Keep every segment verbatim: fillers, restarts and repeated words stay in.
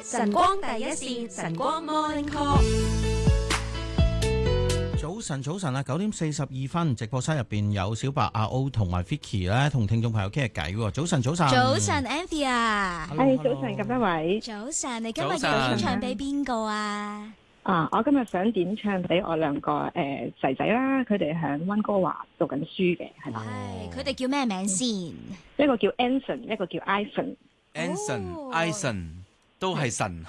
晨光第一線，晨光 Morning Call。 早晨，早晨啊！九點四十二分，直播室入邊有小白、阿 O 同埋 Vicky 咧，同聽眾朋友傾下偈。早晨，早晨。 早晨 Anthea。 係早晨咁多位。 早晨，你今日要點唱俾邊個啊？ 啊，我今日想點唱俾我兩個誒仔仔啦，佢哋喺溫哥華讀緊書嘅，係啦。 係，佢哋叫咩名先？ 一個叫 Anson， 一個叫 Ison。 Anson、Ison 都係神，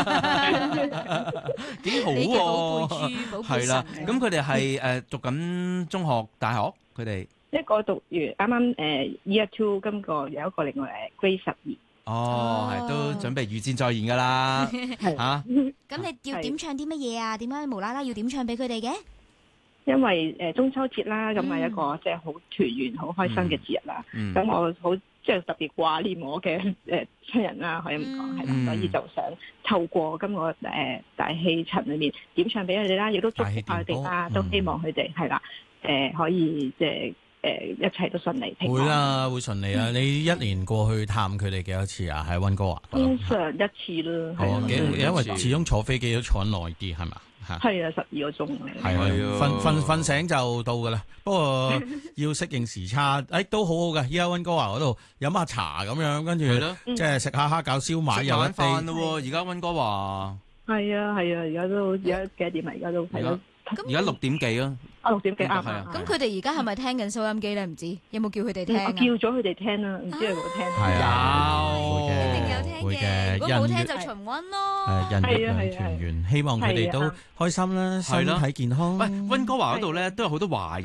幾好喎！係啦，咁佢哋係誒讀緊中學、大學，佢哋一個讀完啱啱誒 Year Two， 今個有一個另外誒 Grade 十二。 哦，係都準備預戰再現㗎啦，嚇！ 咁你要點唱啲乜嘢啊？點解無啦啦要點唱俾佢哋嘅？ 因為誒中秋節啦，咁係一個即係好團圓、好開心嘅節日啦。咁我好即係特別掛念我嘅誒親人啦，可以咁講係啦，所以就想透過今個誒大氣層裏面點唱俾佢哋啦，亦都祝福佢哋啦，都希望佢哋係啦誒可以即係誒一切都順利平安。 會啦，會順利啊！你一年過去探佢哋幾多次啊？喺溫哥華通常一次啦， 係因為始終坐飛機都坐得耐啲，係嘛？ 係啊，十二個鐘嚟。 係啊，瞓瞓瞓醒就到噶啦。不過要適應時差，誒都好好嘅。依家溫哥華嗰度飲下茶咁樣，跟住即係食下蝦餃、燒賣又一晚飯咯。而家溫哥華係啊係啊，而家都而家幾點啊？而家都係咯。 而家六點幾啊？ 啊六點幾啱啊！ 咁佢哋而家係咪聽緊收音機咧？唔知有冇叫佢哋聽啊？ 我叫咗佢哋聽啦，唔知有冇聽？ 係啊， 有，一定有聽嘅。如果冇聽就重溫咯。 係人月兩團圓，希望佢哋都開心啦，身體健康。 喂，溫哥華嗰度咧都有好多華人。